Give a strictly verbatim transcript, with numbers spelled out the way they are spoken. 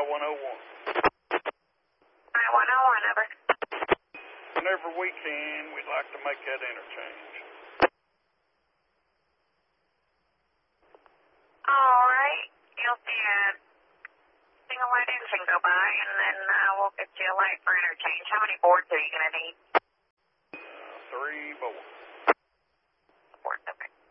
one oh one. five one oh one, over. Whenever we can, we'd like to make that interchange. All right. You'll see a single light engine go by, and then uh, we'll get you a light for interchange. How many boards are you going to need? Uh, three boards.